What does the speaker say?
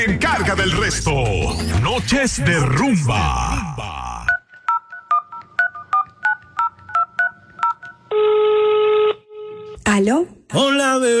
encarga del resto. Noches de rumba. ¿Aló? Hola, bebé.